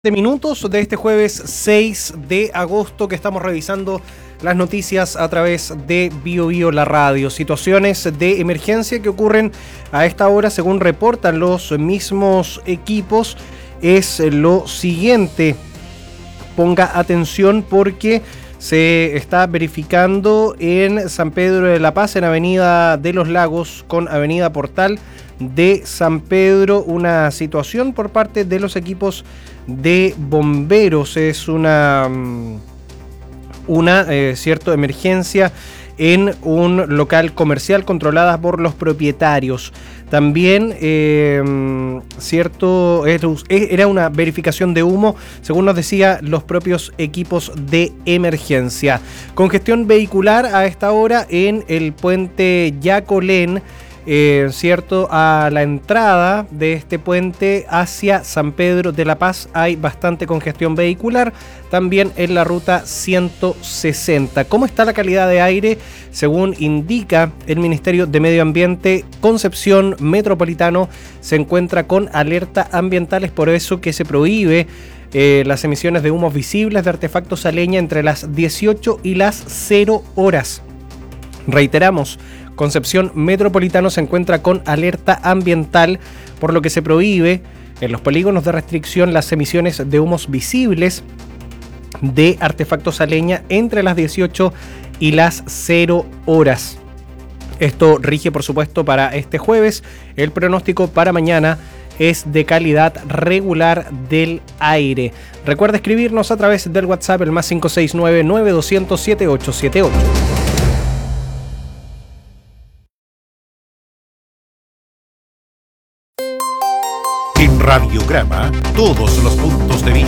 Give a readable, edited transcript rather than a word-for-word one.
Minutos de este jueves 6 de agosto que estamos revisando las noticias a través de BioBio la radio. Situaciones de emergencia que ocurren a esta hora según reportan los mismos equipos es lo siguiente. Ponga atención porque se está verificando en San Pedro de la Paz, en Avenida de los Lagos con Avenida Portal de San Pedro, una situación por parte de los equipos de bomberos. Es una cierta emergencia en un local comercial controlada por los propietarios. También era una verificación de humo, según nos decía los propios equipos de emergencia. Congestión vehicular a esta hora en el puente Yacolén. A la entrada de este puente hacia San Pedro de la Paz hay bastante congestión vehicular, también en la ruta 160. ¿Cómo está la calidad de aire? Según indica el Ministerio de Medio Ambiente, Concepción Metropolitano se encuentra con alerta ambiental, es por eso que se prohíbe las emisiones de humos visibles de artefactos a leña entre las 18 y las 0 horas. Reiteramos, Concepción Metropolitano se encuentra con alerta ambiental, por lo que se prohíbe en los polígonos de restricción las emisiones de humos visibles de artefactos a leña entre las 18 y las 0 horas. Esto rige, por supuesto, para este jueves. El pronóstico para mañana es de calidad regular del aire. Recuerda escribirnos a través del WhatsApp, el más 569-9200-7878. En Radiograma, todos los puntos de